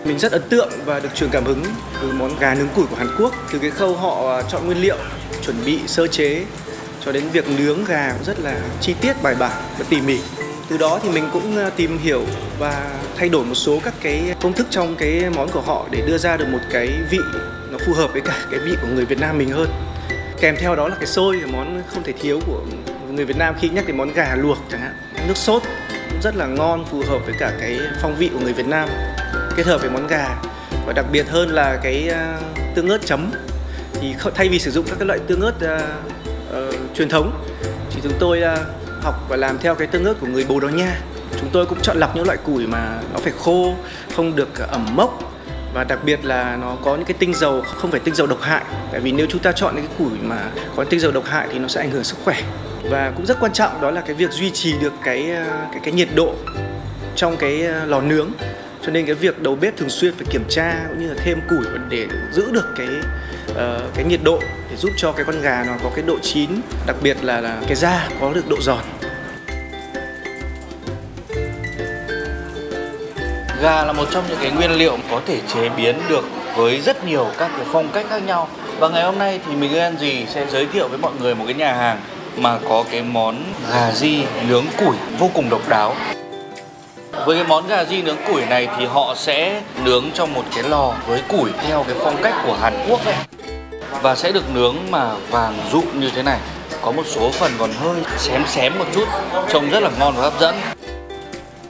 Mình rất ấn tượng và được truyền cảm hứng từ món gà nướng củi của Hàn Quốc. Từ cái khâu họ chọn nguyên liệu, chuẩn bị sơ chế cho đến việc nướng gà cũng rất là chi tiết, bài bản và tỉ mỉ. Từ đó thì mình cũng tìm hiểu và thay đổi một số các cái công thức trong cái món của họ để đưa ra được một cái vị nó phù hợp với cả cái vị của người Việt Nam mình hơn. Kèm theo đó là cái xôi, là món không thể thiếu của người Việt Nam khi nhắc đến món gà luộc chẳng hạn. Nước sốt cũng rất là ngon, phù hợp với cả cái phong vị của người Việt Nam kết hợp với món gà. Và đặc biệt hơn là cái tương ớt chấm, thì thay vì sử dụng các cái loại tương ớt truyền thống thì chúng tôi học và làm theo cái tương ớt của người Bồ Đào Nha. Chúng tôi cũng chọn lọc những loại củi mà nó phải khô, không được ẩm mốc, và đặc biệt là nó có những cái tinh dầu không phải tinh dầu độc hại. Tại vì nếu chúng ta chọn những cái củi mà có tinh dầu độc hại thì nó sẽ ảnh hưởng sức khỏe. Và cũng rất quan trọng đó là cái việc duy trì được cái nhiệt độ trong cái lò nướng. Cho nên cái việc đầu bếp thường xuyên phải kiểm tra cũng như là thêm củi để giữ được cái nhiệt độ, để giúp cho cái con gà nó có cái độ chín, đặc biệt là cái da có được độ giòn. Gà là một trong những cái nguyên liệu có thể chế biến được với rất nhiều các cái phong cách khác nhau. Và ngày hôm nay thì mình Genzy sẽ giới thiệu với mọi người một cái nhà hàng mà có cái món gà ri nướng củi vô cùng độc đáo. Với cái món gà ri nướng củi này thì họ sẽ nướng trong một cái lò với củi theo cái phong cách của Hàn Quốc ấy. Và sẽ được nướng mà vàng rụm như thế này. Có một số phần còn hơi xém xém một chút, trông rất là ngon và hấp dẫn.